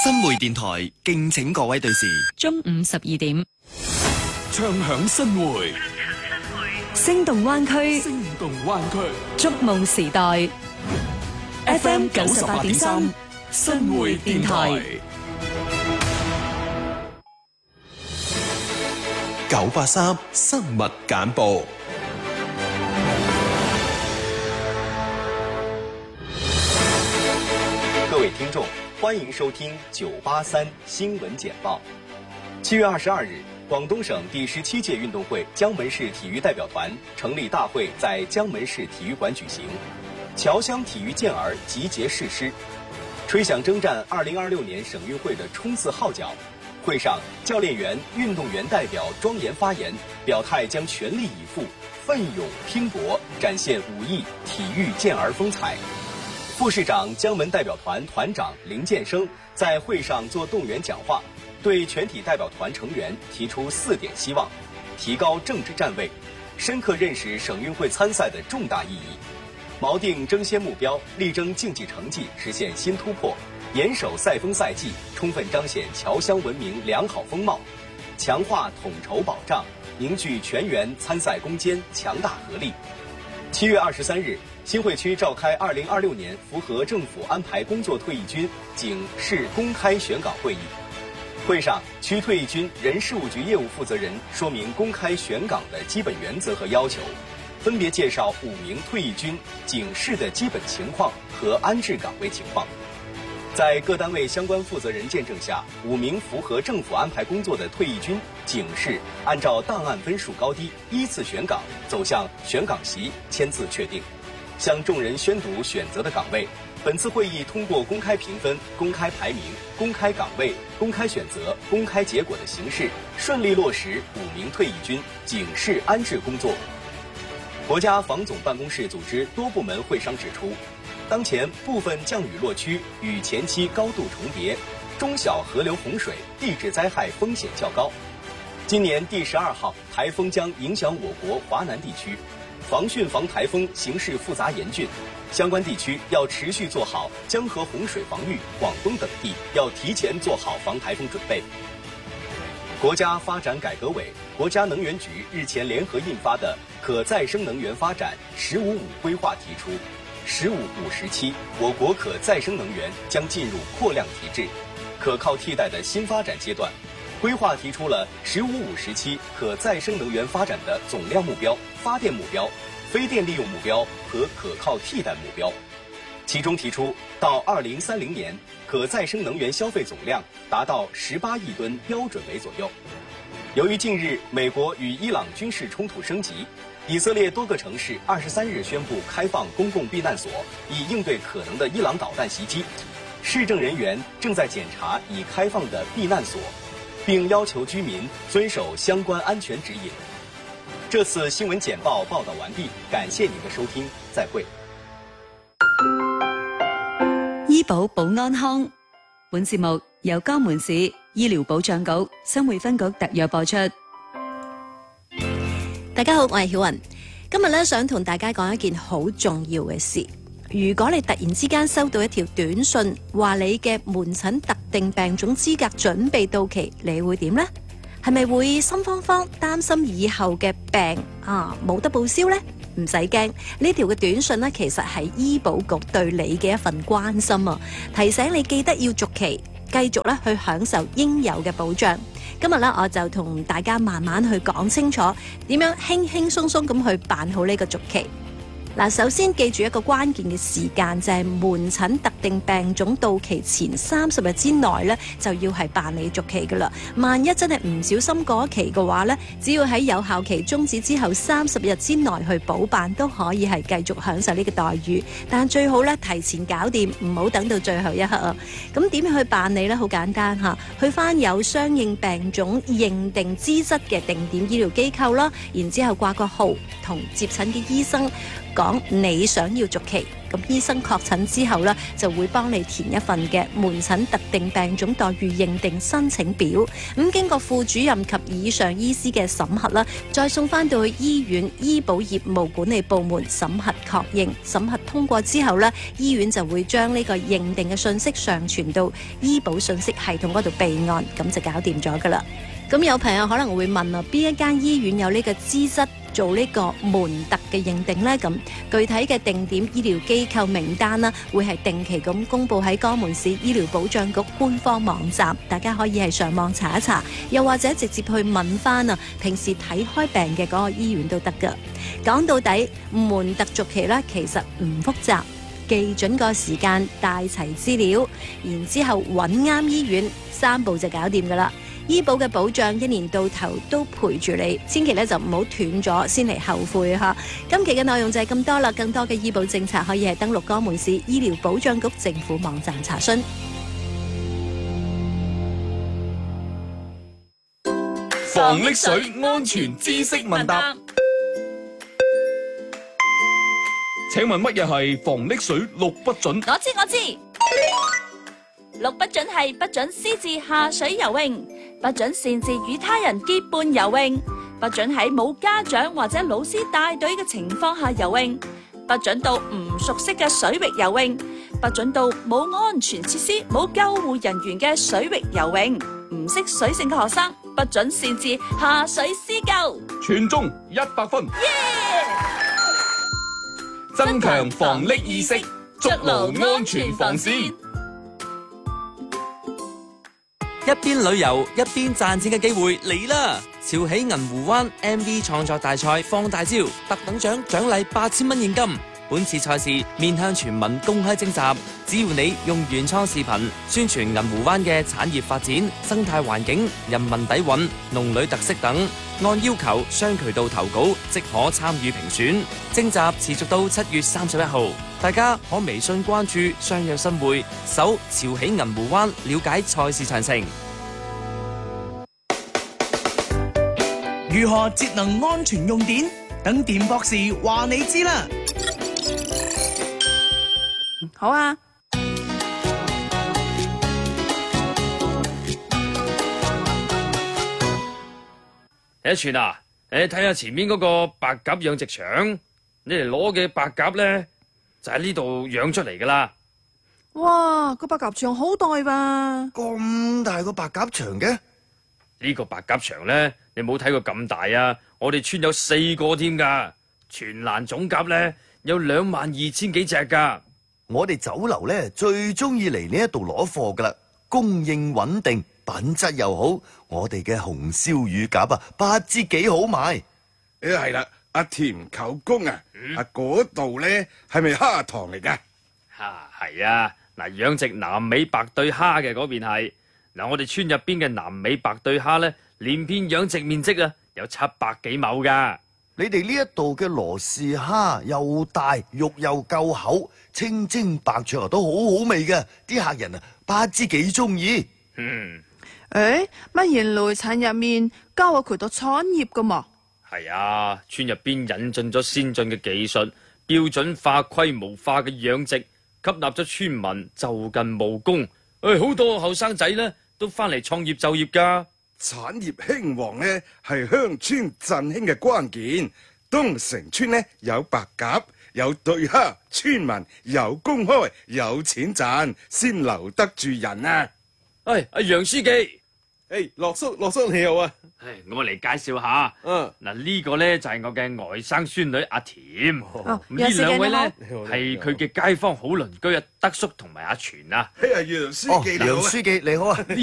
新會電台敬請各位對視。 中午12點， 唱響新會， 聲動灣區， 聲動灣區， 觸夢時代。FM 98.3新會電台 983新聞簡報。 各位聽眾，歡迎收聽983新聞簡報。7月22日，廣東省第17屆運動會江門市體育代表團成立大會在江門市體育館舉行，僑鄉體育健兒集結誓師，吹響征戰2026年省運會的衝刺號角。會上，教練員、運動員代表莊嚴發言，表態將全力以赴、奮勇拼搏，展現武藝體育健兒風采。副市長江門代表團團長林建生在會上做動員講話，對全體代表團成員提出4點希望：提高政治站位，深刻認識省運會參賽的重大意義，錨定爭先目標，力爭競技成績實現新突破，嚴守賽風賽季，充分彰顯僑鄉文明良好風貌，強化統籌保障，凝聚全員參賽攻堅強大合力。7月23日，新會區召開2026年符合政府安排工作退役軍警示公開選崗會議。會上，區退役軍人事務局業務負責人說明公開選崗的基本原則和要求，分別介紹5名退役軍警示的基本情況和安置崗位情況。在各單位相關負責人見證下，5名符合政府安排工作的退役軍警示按照檔案分數高低依次選崗，走向選崗席簽字確定，向眾人宣讀選擇的崗位。本次會議通過公開評分、公開排名、公開崗位、公開選擇、公開結果的形式，順利落實5名退役軍警示安置工作。國家防總辦公室組織多部門會商指出，當前部分降雨落區與前期高度重疊，中小河流洪水、地質災害風險較高。今年第12號颱風將影響我國華南地區，防汛防颱風形勢複雜嚴峻，相關地區要持續做好江河洪水防禦，廣東等地要提前做好防颱風準備。國家發展改革委、國家能源局日前聯合印發的可再生能源發展“十五五”規劃提出，“15+5時期，我國可再生能源將進入擴量提質、可靠替代的新發展階段。規劃提出了15+5時期可再生能源發展的總量目標、發電目標、非電利用目標和可靠替代目標。其中提出，到2030年，可再生能源消費總量達到18億噸標準煤左右。由於近日美國與伊朗軍事衝突升級，以色列多個城市23日宣布開放公共避難所，以應對可能的伊朗導彈襲擊。市政人員正在檢查已開放的避難所，並要求居民遵守相關安全指引。這次新聞簡報報道完畢，感謝您的收聽，再會。 醫保保安康，本節目由江門市醫療保障局新會分局特約播出。 大家好，我係曉雲。今日咧想同大家講一件好重要嘅事。如果你突然之間收到一條短信，話你嘅門診特定病種資格準備到期，你會點呢？係咪會心慌慌，擔心以後嘅病冇得報銷呢？唔使驚，呢條嘅短信呢，其實係醫保局對你嘅一份關心啊，提醒你記得要續期，繼續咧去享受應有嘅保障。今日咧我就同大家慢慢去講清楚，點樣輕輕鬆鬆咁去辦好呢個續期。嗱，首先記住一個關鍵嘅時間，就係門診特定病種到期前30日之內咧，就要係辦理續期噶啦。萬一真係唔小心過期嘅話咧，只要喺有效期終止之後30日之內去補辦，都可以係繼續享受呢個待遇。但最好咧提前搞掂，唔好等到最後一刻啊！咁點樣去辦理咧？好簡單嚇，去翻有相應病種認定資質嘅定點醫療機構啦，然之後掛個號，同接診嘅醫生講講你想要續期，咁醫生確診之後呢，就會幫你填一份嘅門診特定病種待遇認定申請表，咁經過副主任及以上醫師嘅審核啦，再送翻到去醫院醫保業務管理部門審核確認，審核通過之後呢，醫院就會將呢個認定嘅信息上傳到醫保信息系統嗰度備案，咁就搞掂咗噶啦。咁有朋友可能會問啊，邊一間醫院有呢個資質做呢個門特嘅認定呢？咁具體嘅定點醫療機構名單啦，會係定期咁公佈喺江門市醫療保障局官方網站，大家可以係上網查一查，又或者直接去問翻啊，平時睇開病嘅嗰個醫院都得噶。講到底，門特續期呢，其實唔複雜，記準個時間，帶齊資料，然之後揾啱醫院，3步就搞掂噶啦。醫保嘅保障一年到頭都陪住你，千祈咧就唔好斷咗先嚟後悔吓。今期嘅內容就係咁多啦，更多嘅醫保政策可以係登錄江門市醫療保障局政府網站查詢。 防溺水安全知識問答，請問乜嘢係防溺水6不準？ 我知，6不準係不准私自下水游泳，不准擅自與他人結伴游泳，不准喺冇家長或者老師帶隊嘅情況下游泳，不准到唔熟悉嘅水域游泳，不准到冇安全設施、冇救護人員嘅水域游泳，唔識水性嘅學生不准擅自下水施救。 全中100分。增強防溺意識，築牢安全防線。 一邊旅遊一邊賺錢嘅機會嚟啦！潮起銀湖灣 MV 創作大賽放大招，特等獎獎勵8000蚊現金。本次賽事面向全民公開徵集，只要你用原創視頻宣傳銀湖灣嘅產業發展、生態環境、人民底蘊、農旅特色等，按要求雙渠道投稿即可參與評選。徵集持續到7月31號，大家可微信關注相約新會，搜潮起銀湖灣了解賽事詳情。 如何節能安全用電？等電博士話你知啦。 好啊， 一串啊，你睇下前面嗰個白鴿養殖場，你嚟攞嘅白鴿咧就喺呢度養出嚟噶啦。 哇，個白鴿場好大吧？ 咁大個白鴿場嘅？ 呢個白鴿場咧，你冇睇過咁大啊！我哋村有4個添噶，全欄總鴿咧有22000幾隻噶。 我哋酒樓咧最中意嚟呢一度攞貨噶啦，供應穩定，品質又好。我哋嘅紅燒乳鴿啊，不知幾好賣。 係啦，阿田舅公啊，嗰度咧係咪蝦塘嚟噶？ 係啊，嗱，養殖南美白對蝦嘅嗰邊係。嗱，我哋村入邊嘅南美白對蝦咧，連片養殖面積啊有700幾畝噶。 你哋呢一度嘅羅氏蝦又大，肉又夠厚，清蒸白灼都好好味嘅，啲客人啊不知幾中意。 乜原來產入面交個渠道產業噶嘛？ 係啊，村入邊引進咗先進嘅技術，標準化、規模化嘅養殖，吸納咗村民就近務工。好多後生仔咧都翻嚟創業就業噶。 產業興旺呢係鄉村振興嘅關鍵。東城村呢有白鴿，有對蝦，村民有工開，有錢賺，先留得住人啊！ 阿楊書記， 樂叔你好啊！ 我嚟介紹下。嗱，呢個咧就係我嘅外甥孫女阿甜。呢2位咧係佢嘅街坊好鄰居阿德叔同埋阿全啊。 楊書記你好啊！ 楊書記你好啊！